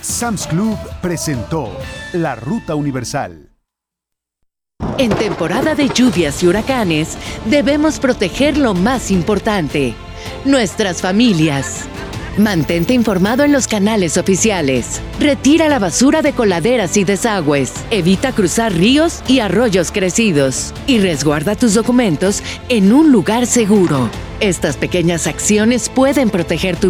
Sam's Club presentó La Ruta Universal. En temporada de lluvias y huracanes, debemos proteger lo más importante, nuestras familias. Mantente informado en los canales oficiales. Retira la basura de coladeras y desagües. Evita cruzar ríos y arroyos crecidos. Y resguarda tus documentos en un lugar seguro. Estas pequeñas acciones pueden proteger tu